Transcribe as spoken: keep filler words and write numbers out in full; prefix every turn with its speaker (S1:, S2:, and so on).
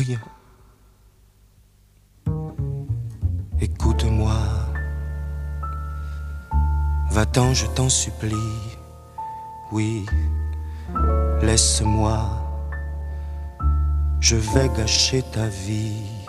S1: rien. Écoute-moi, va-t'en, je t'en supplie. Oui, laisse-moi, je vais gâcher ta vie.